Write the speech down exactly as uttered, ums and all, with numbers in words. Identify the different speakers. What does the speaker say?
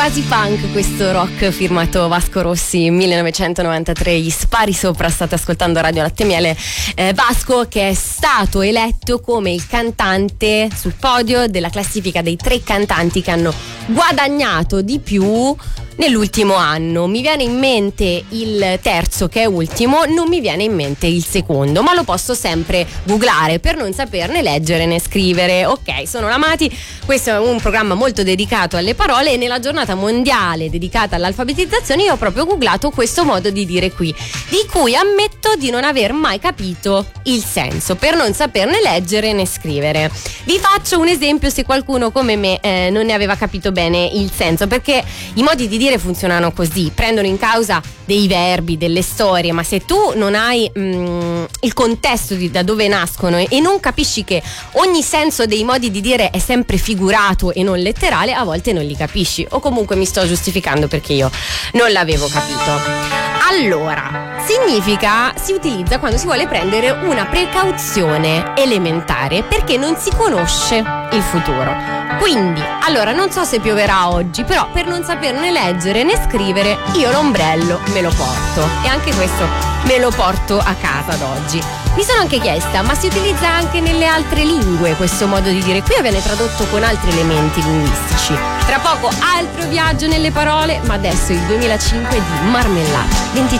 Speaker 1: Quasi punk questo rock firmato Vasco Rossi millenovecentonovantatré, gli spari sopra. State ascoltando Radio Latte Miele. eh, Vasco, che è stato eletto come il cantante sul podio della classifica dei tre cantanti che hanno guadagnato di più nell'ultimo anno. Mi viene in mente il terzo, che è ultimo, non mi viene in mente il secondo, ma lo posso sempre googlare per non saperne leggere né scrivere. Ok, sono l'Amati, questo è un programma molto dedicato alle parole e nella giornata mondiale dedicata all'alfabetizzazione io ho proprio googlato questo modo di dire qui, di cui ammetto di non aver mai capito il senso, per non saperne leggere né scrivere. Vi faccio un esempio se qualcuno come me eh, non ne aveva capito bene il senso, perché i modi di dire funzionano così, prendono in causa dei verbi, delle storie, ma se tu non hai mh, il contesto di da dove nascono e, e non capisci che ogni senso dei modi di dire è sempre figurato e non letterale, a volte non li capisci, o comunque mi sto giustificando perché io non l'avevo capito. Allora, significa, si utilizza quando si vuole prendere una precauzione elementare perché non si conosce il futuro. Quindi, allora, non so se pioverà oggi, però per non saperne leggere né scrivere, io l'ombrello me lo porto. E anche questo me lo porto a casa ad oggi. Mi sono anche chiesta, ma si utilizza anche nelle altre lingue questo modo di dire? Qui viene tradotto con altri elementi linguistici. Tra poco altro viaggio nelle parole, ma adesso il duemilacinque di Marmellata. venticinque